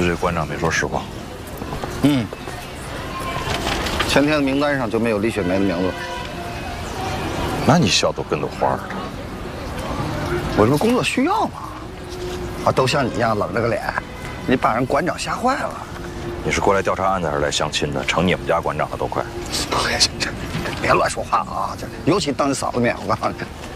对馆长没说实话。 嗯。前天的名单上就没有李雪梅的名字。 那你笑都跟朵花似的。 我这不工作需要吗？啊，都像你一样冷着个脸，你把人馆长吓坏了。 你是过来调查案子还是来相亲的？成你们家馆长了都快。 别乱说话啊！尤其当你嫂子面，我告诉你。